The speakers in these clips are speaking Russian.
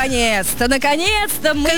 наконец-то мы...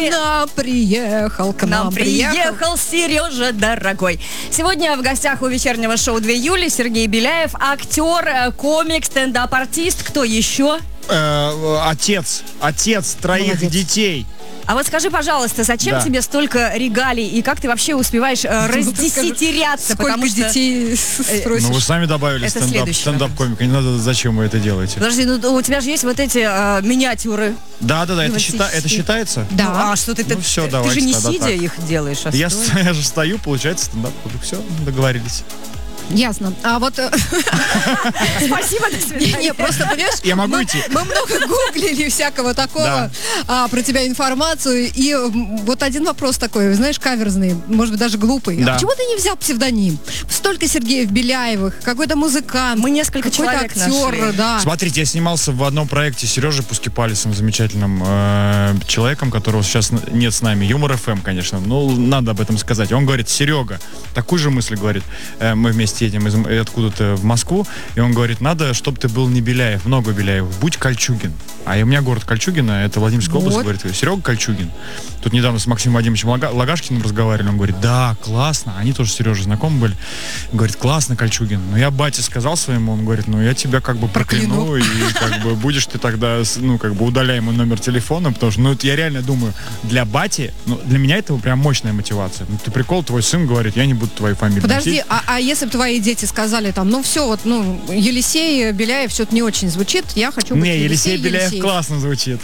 К нам приехал Сережа дорогой. Сегодня в гостях у вечернего шоу 2 Юли Сергей Беляев, актер, комик, стендап-артист. Кто еще? Отец троих детей. А вот скажи, пожалуйста, зачем тебе столько регалий и как ты вообще успеваешь раздесятеряться? Сколько детей спросишь? Ну вы сами добавили стендап-комика, не надо, зачем вы это делаете? Подожди, ну у тебя же есть вот эти миниатюры. Да, это считается? Да. А что ты все, ты же не сидя их делаешь, а я же стою, получается стендап-комик. Все, договорились. Ясно. А вот... Спасибо, до свидания. Не, просто, понимаешь... Я могу идти? Мы много гуглили всякого такого про тебя информацию. И вот один вопрос такой, знаешь, каверзный, может быть, даже глупый. Да. А почему ты не взял псевдоним? Столько Сергеев Беляевых, какой-то музыкант. Мы несколько человек актер, нашли. Да. Смотрите, я снимался в одном проекте с Сережей Пускипалисом, замечательным человеком, которого сейчас нет с нами. Юмор ФМ, конечно. Ну, надо об этом сказать. Он говорит: Серега, такую же мысль говорит. Мы вместе едем откуда-то в Москву, и он говорит: надо, чтобы ты был не Беляев, много Беляев, будь Кольчугин. А у меня город Кольчугино, это Владимирская область, говорит Серега Кольчугин. Тут недавно с Максимом Вадимовичем Лагашкиным разговаривали, он говорит: да, классно, они тоже с Сережей знакомы были. Говорит: классно, Кольчугин. Но я бате сказал своему, он говорит: ну я тебя как бы прокляну, и как бы будешь ты тогда, ну как бы удаляй мой номер телефона, потому что, ну я реально думаю, для бати, ну для меня это прям мощная мотивация. Ну ты прикол, твой сын говорит: я не буду твою фамилию Подожди, носить. а если бы твои дети сказали там, ну все, вот, ну Елисей Беляев что-то не очень звучит, я хочу быть Не, Елисей Беляев классно звучит.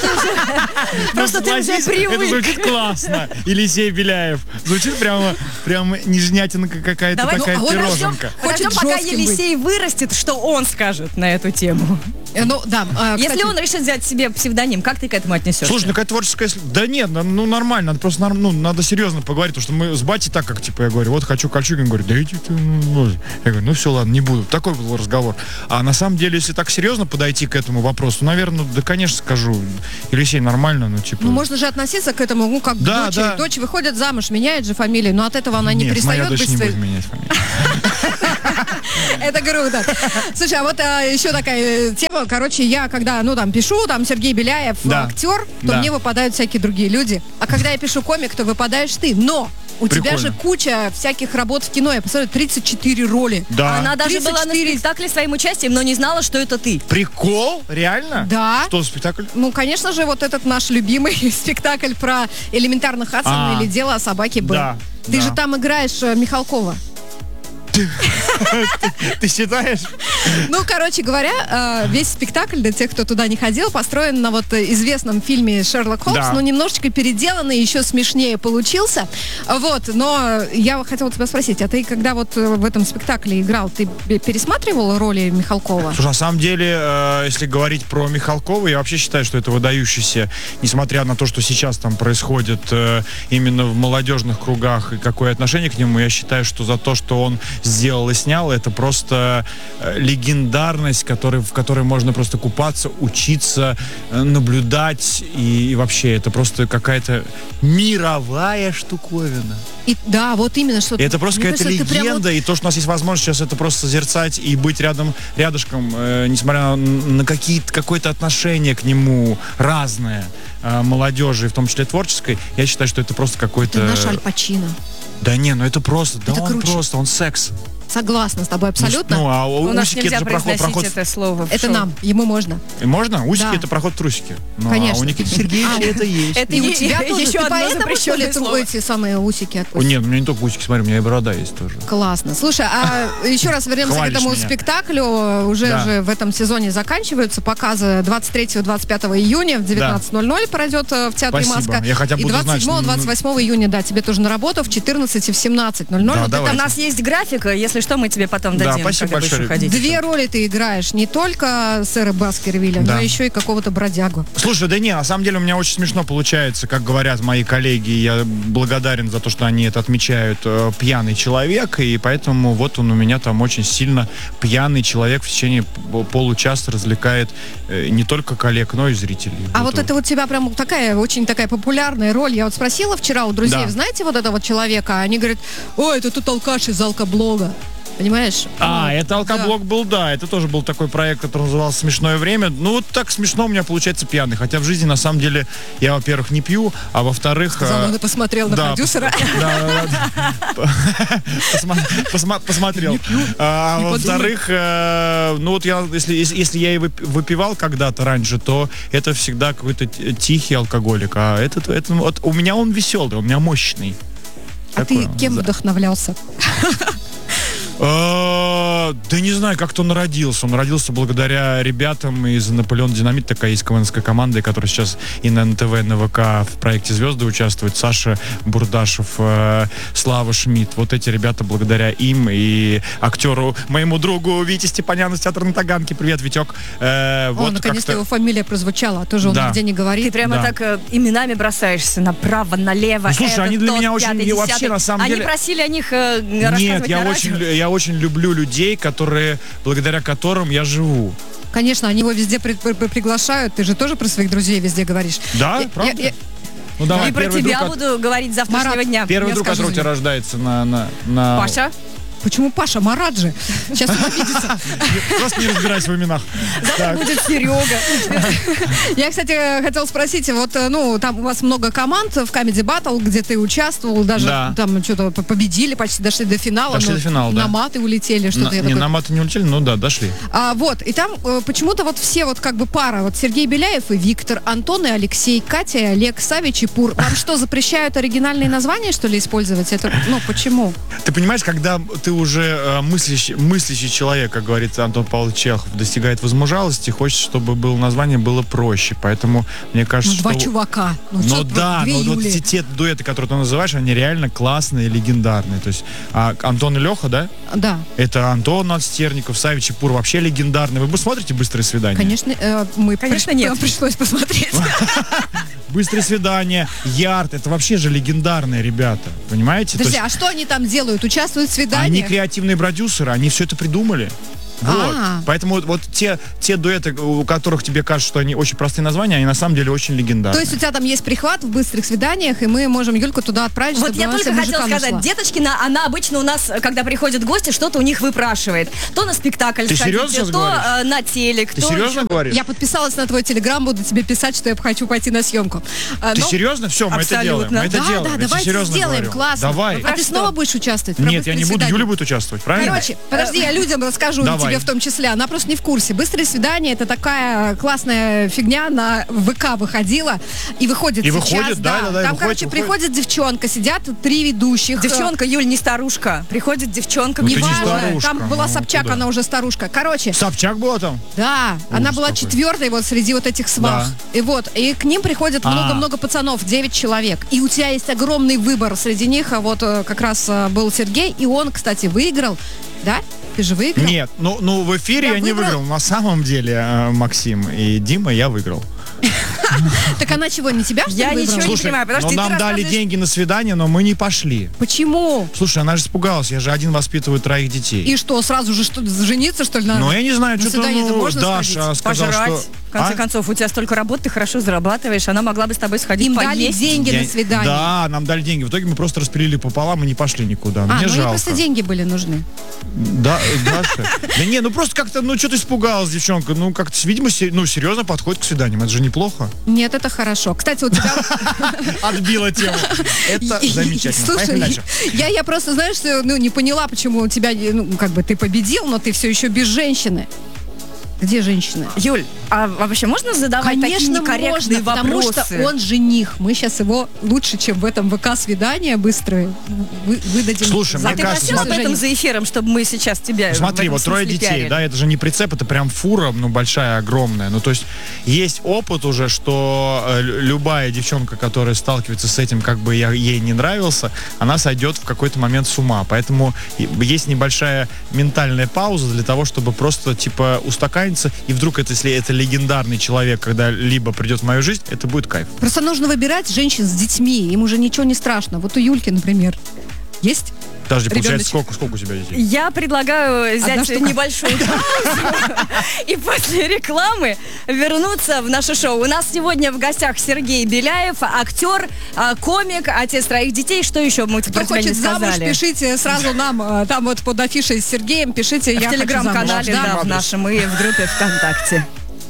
Просто ты уже привык. Это звучит классно. Елисей Беляев. Звучит прямо нежнятинка какая-то, такая пироженка. Подождем, пока Елисей вырастет, что он скажет на эту тему. Ну, да. Если он решит взять себе псевдоним, как ты к этому отнесешься? Слушай, ну какая творческая... Да нет, ну нормально, надо просто надо серьезно поговорить, потому что мы с батей так, как типа я говорю: вот хочу Кольчугин, говорит: да иди ты. Я говорю: ну все, ладно, не буду. Такой был разговор. А на самом деле, если так серьезно подойти к этому вопросу, наверное, да, конечно, скажу: Елисей, нормально, ну типа... Ну, можно же относиться к этому, ну, как да, к дочери. Да. Дочь выходит замуж, меняет же фамилию, но от этого она не Нет, перестает моя дочь быть... не будет менять фамилию. Это круто. Слушай, а вот еще такая тема. Короче, я когда, пишу, Сергей Беляев, актер, то мне выпадают всякие другие люди. А когда я пишу комик, то выпадаешь ты. Но у тебя же куча всяких работ в кино. Я посмотрю, 34 роли. Да. Она даже была на спектакле своим участием, но не знала, что это ты. Прикол? Реально? Да. Что за спектакль? Ну, конечно же, вот этот наш любимый спектакль про элементарно Хадсона или дело о собаке Б. Да. Ты же там играешь Михалкова. Ты считаешь? Ну, короче говоря, весь спектакль, для тех, кто туда не ходил, построен на вот известном фильме «Шерлок Холмс», но немножечко переделанный, еще смешнее получился. Вот, но я хотела тебя спросить, а ты когда вот в этом спектакле играл, ты пересматривал роли Михалкова? Слушай, на самом деле, если говорить про Михалкова, я вообще считаю, что это выдающийся, несмотря на то, что сейчас там происходит именно в молодежных кругах и какое отношение к нему, я считаю, что за то, что он сделал и снял, это просто легендарность, в которой можно просто купаться, учиться, наблюдать, и вообще это просто какая-то мировая штуковина. И, да, вот именно, что... Это просто какая-то легенда, и то, что у нас есть возможность сейчас это просто созерцать и быть рядышком, несмотря на какое-то отношение к нему разное молодежи, в том числе творческой, я считаю, что это просто какой-то... Это наш Аль Пачино. Да не, ну это просто, это он круче. Он секс. Согласна с тобой абсолютно. Ну, а у нас усики нельзя это же проход... это слово. Это нам, ему можно. Можно? Усики это проход в трусики. Ну, конечно. А у Никиты Сергеевича это есть. Это и у тебя тоже. Еще Ты поэтому, что ли, эти самые усики отпустил? Нет, у меня не только усики, смотри, у меня и борода есть тоже. Классно. Слушай, а еще раз вернемся к этому спектаклю. Уже же в этом сезоне заканчиваются показы 23-25 июня в 19:00 пройдет в Театре Маска. Я хотя бы и 27-28 июня, да, тебе тоже на работу в 14 и в 17:00. У нас есть графика, если что, мы тебе потом дадим. Да, спасибо большое. 2 роли ты играешь, не только сэра Баскервилля, но еще и какого-то бродягу. Слушай, да не, на самом деле у меня очень смешно получается, как говорят мои коллеги, я благодарен за то, что они это отмечают, пьяный человек, и поэтому вот он у меня там очень сильно пьяный человек в течение получаса развлекает не только коллег, но и зрителей. А вот это вот у тебя прям очень такая популярная роль. Я вот спросила вчера у друзей, знаете вот этого вот человека? Они говорят: ой, это тут алкаш из алкоблога. Понимаешь? Это алкоблок был, да. Это тоже был такой проект, который назывался «Смешное время». Ну, вот так смешно у меня получается пьяный. Хотя в жизни, на самом деле, я, во-первых, не пью, а во-вторых... Сказал, ты посмотрел на продюсера. Посмотрел. А во-вторых, ну вот если я и выпивал когда-то раньше, то это всегда какой-то тихий алкоголик. А этот вот у меня он веселый, у меня мощный. А ты кем вдохновлялся? Да не знаю, как-то он родился. Он родился благодаря ребятам из Наполеон Динамит. Такая есть КВНская команда, которая сейчас и на НТВ, на ВК в проекте «Звезды» участвует. Саша Бурдашев, Слава Шмидт. Вот эти ребята, благодаря им и актеру, моему другу Вите Степаняну с театра на Таганке. Привет, Витек. Вот наконец-то его фамилия прозвучала, а тоже он нигде не говорит. Ты прямо так именами бросаешься направо, налево. Слушай, они для меня очень... Вообще, на самом деле... Они просили о них рассказывать. Нет, я очень люблю людей, благодаря которым я живу. Конечно, они его везде приглашают. Ты же тоже про своих друзей везде говоришь. Да, правда? Ну, давай, и про тебя буду говорить завтрашнего дня. Первый друг, который у тебя рождается на... Паша? Почему Паша? Марат же. Сейчас он обидится. Просто не разбирайся в именах. Завтра будет Серега. Я, кстати, хотела спросить, вот, там у вас много команд в Comedy Battle, где ты участвовал, даже там что-то победили, почти дошли до финала. Дошли до финала, да. На маты улетели, что-то. Не, на маты не улетели, но да, дошли. Вот, и там почему-то вот все вот как бы пара, вот Сергей Беляев и Виктор, Антон и Алексей, Катя и Олег, Савич и Пур. Вам что, запрещают оригинальные названия, что ли, использовать? Это, почему? Ты понимаешь, когда ты уже мыслящий человек, как говорит Антон Павлович Чехов, достигает возмужалости, хочется, чтобы название было проще. Поэтому, мне кажется, Два чувака. Но вот те дуэты, которые ты называешь, они реально классные, легендарные. То есть Антон и Леха, да? Да. Это Антон Надстерников, Савич и Пур вообще легендарные. Вы смотрите «Быстрые свидания»? Конечно, нам пришлось посмотреть. «Быстрые свидания», «Ярд», это вообще же легендарные ребята, понимаете? Подожди, а что они там делают? Участвуют в свиданиях? Они креативные продюсеры, они все это придумали. Вот. Поэтому вот те дуэты, у которых тебе кажется, что они очень простые названия, они на самом деле очень легендарные. То есть у тебя там есть прихват в «Быстрых свиданиях», и мы можем Юльку туда отправить, вот я только хотела сказать, Деточкина, она обычно у нас, когда приходят гости, что-то у них выпрашивает. То на спектакль сходите, то на телек. Ты серьезно говоришь? Я подписалась на твой телеграм, буду тебе писать, что я хочу пойти на съемку. Ты серьезно? Все, мы это делаем. Мы это делаем. Да, давайте сделаем, классно. Давай. А ты снова будешь участвовать? Нет, я не буду, Юля будет участвовать, правильно? Короче, подожди, я людям расскажу, тебе в том числе. Она просто не в курсе. «Быстрые свидания» — это такая классная фигня, на ВК выходила и выходит сейчас. Выходит, да. Там, короче, приходит девчонка, сидят 3 ведущих. Девчонка, Юль, не старушка. Приходит девчонка. Неважно, там была Собчак, она уже старушка. Короче. Собчак была там? Да, она была 4-й вот среди вот этих свах. И к ним приходит много-много пацанов, 9 человек. И у тебя есть огромный выбор среди них. А вот как раз был Сергей, и он, кстати, выиграл. Да? Ты же выиграл? Нет, ну в эфире я не выиграл. На самом деле, Максим и Дима, я выиграл. Так она чего, не тебя, что ли, Я ничего не понимаю, потому что нам дали деньги на свидание, но мы не пошли. Почему? Слушай, она же испугалась, я же один воспитываю 3 детей. И что, сразу же жениться, что ли, надо? Ну, я не знаю, что-то, Даша сказала, что... В конце концов, у тебя столько работы, ты хорошо зарабатываешь, она могла бы с тобой сходить поесть. Им дали деньги на свидание. Да, нам дали деньги. В итоге мы просто распилили пополам и не пошли никуда. Мне жалко. Просто деньги были нужны. Да, Даша. Да не, просто как-то, что-то испугалась девчонка. Как-то, видимо, серьезно подходит к свиданиям. Это же неплохо. Нет, это хорошо. Кстати, у тебя... Отбила тему. Это замечательно. Слушай, я просто, знаешь, не поняла, почему у тебя, ты победил, но ты все еще без женщины. Где женщины? Юль, а вообще можно задавать такие некорректные вопросы? Потому что он жених. Мы сейчас его лучше, чем в этом ВК-свидание быстрое выдадим. Слушай, мне кажется... Ты просил об этом за эфиром, чтобы мы сейчас тебя... Смотри, вот 3 детей, да, это же не прицеп, это прям фура, большая, огромная. То есть есть опыт уже, что любая девчонка, которая сталкивается с этим, как бы ей не нравился, она сойдет в какой-то момент с ума. Поэтому есть небольшая ментальная пауза для того, чтобы просто, устаканиться. И вдруг, если это легендарный человек, когда либо придет в мою жизнь, это будет кайф. Просто нужно выбирать женщин с детьми. Им уже ничего не страшно. Вот у Юльки, например, есть Подожди, получается, сколько у тебя детей? Я предлагаю взять небольшую паузу и после рекламы вернуться в наше шоу. У нас сегодня в гостях Сергей Беляев, актер, комик, отец 3 детей. Что еще мы про тебя не сказали? Кто хочет замуж, пишите сразу нам, там вот под афишей с Сергеем, пишите «Я в телеграм-канале, да, в нашем и в группе ВКонтакте.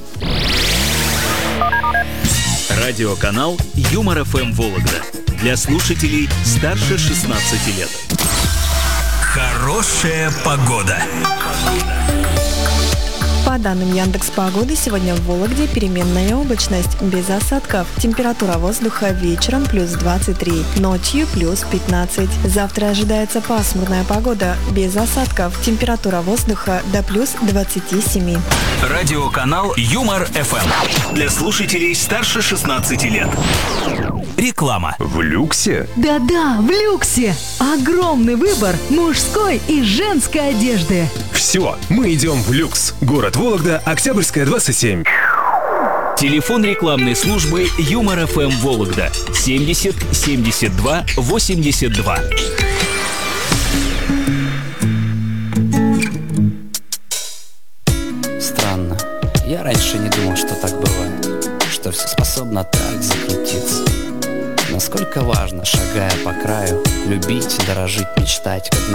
Радиоканал Юмор ФМ Вологда. Для слушателей старше 16 лет. Хорошая погода. По данным Яндекс.Погоды, сегодня в Вологде переменная облачность, без осадков. Температура воздуха вечером плюс 23, ночью плюс 15. Завтра ожидается пасмурная погода, без осадков. Температура воздуха до плюс 27. Радиоканал Юмор ФМ. Для слушателей старше 16 лет. Реклама. В люксе? Да-да, в люксе. Огромный выбор мужской и женской одежды. Все, мы идем в люкс. Город Вологда, Октябрьская, 27. Телефон рекламной службы Юмор ФМ Вологда 70 72 82. Странно. Я раньше не думал, что так бывает. Что все способно так закрутиться. Насколько важно, шагая по краю, любить, дорожить, мечтать, как на